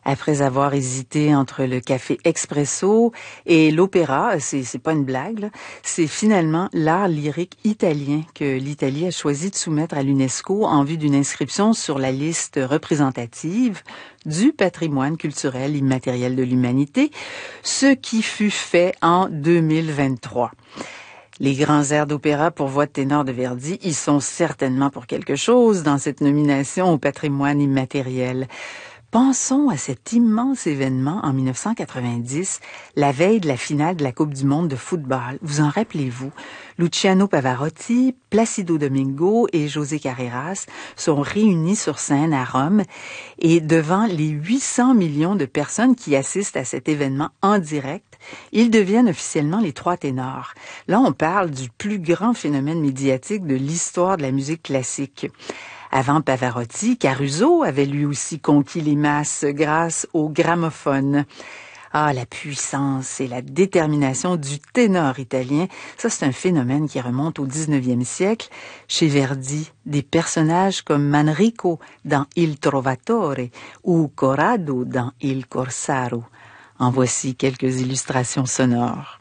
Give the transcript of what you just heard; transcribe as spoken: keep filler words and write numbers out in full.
Après avoir hésité entre le café expresso et l'opéra, c'est, c'est pas une blague, là, c'est finalement l'art lyrique italien que l'Italie a choisi de soumettre à l'UNESCO en vue d'une inscription sur la liste représentative du patrimoine culturel immatériel de l'humanité, ce qui fut fait en deux mille vingt-trois. Les grands airs d'opéra pour voix de ténor de Verdi y sont certainement pour quelque chose dans cette nomination au patrimoine immatériel. Pensons à cet immense événement en dix-neuf cent quatre-vingt-dix, la veille de la finale de la Coupe du monde de football. Vous en rappelez-vous? Luciano Pavarotti, Placido Domingo et José Carreras sont réunis sur scène à Rome et devant les huit cents millions de personnes qui assistent à cet événement en direct, ils deviennent officiellement les trois ténors. Là, on parle du plus grand phénomène médiatique de l'histoire de la musique classique. Avant Pavarotti, Caruso avait lui aussi conquis les masses grâce au gramophone. Ah, la puissance et la détermination du ténor italien, ça c'est un phénomène qui remonte au dix-neuvième siècle. Chez Verdi, des personnages comme Manrico dans Il Trovatore ou Corrado dans Il Corsaro. En voici quelques illustrations sonores.